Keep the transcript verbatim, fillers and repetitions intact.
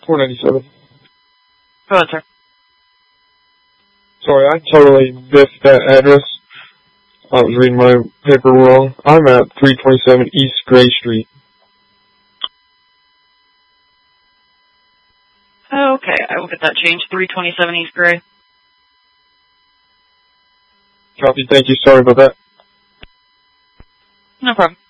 four ninety-seven. Go ahead, sir. Sorry, I totally missed that address. I was reading my paper wrong. I'm at three twenty-seven East Gray Street. Okay, I will get that changed. three twenty-seven East Gray. Copy, thank you. Sorry about that. No problem.